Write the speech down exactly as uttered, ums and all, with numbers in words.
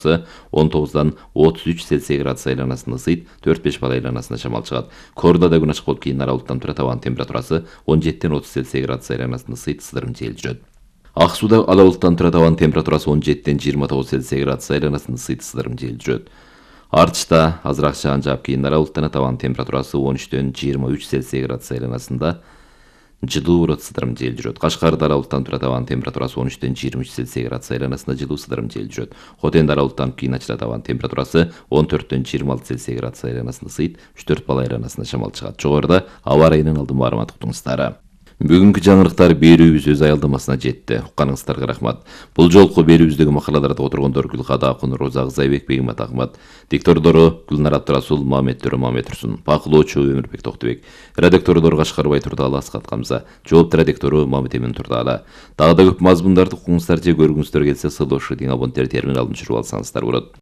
он тогуздан отуз үч Цельсий градус айланасында ысыйт, төрт беш бал айланасында шамал чыгат. Кордода күн ачык болуп кийин аралыктан турат, абанын температурасы он жетиден отуз Цельсий градус айланасында ысыйт, сыдырым жел жүрөт. Аксууда ала булуттан турат, абанын температурасы он жетиден жыйырма тогуз Цельсий градус айланасында ысыйт, сыдырым жел жүрөт. Артышта азыраак жаан жаап кийин аралыктан абанын температурасы он үчтөн жыйырма үч Цельсий градус айланасында жылуу болот, сыдырым жел жүрөт. Кашкарда аралыктан турат, абанын температурасы он үчтөн жыйырма үч Цельсий градус айланасында жылуу, сыдырым жел жүрөт. Хотенде аралыктан кийин ачылат, абанын температурасы он төрттөн жыйырма алты Цельсий градус айланасында ысыйт, үч төрт бал айланасында шамал чыгат. Жогоруда аба ырайынын алдын маалымат уктуңуздар. Бүгүнкү жаңырыктар берүүбүз өз аялдамасына жетти. Укканыңыздарга рахмат. Бул жолку берүүбүздөгү макалаларда отургондор Гүлкада Акын, Роза Кызайбек, Бегимат Ахмат, диктордору Гүлнар Абдырасул, Мамет Төрө Мамет Турсун, бакылоочу Өмүрбек Токтубек, редактордор Кашкарбай Турдалы, Аскат Камза, жоопту редактору Мамет Эмин Турдалы. Дагы да көп мазмундарды укуңуздар же көргүңүздөр келсе, ссылка ушул абоненттер терминалын түшүрүп алсаңыздар болот.